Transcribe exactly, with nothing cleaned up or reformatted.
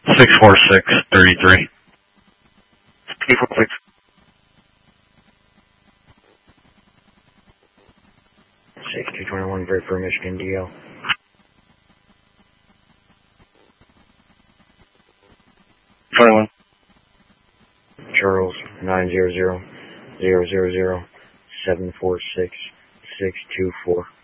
six four six three three. Eight four six. six two two one, Great for Michigan, D L. twenty-one. Charles, nine zero zero zero zero zero seven four six six two four.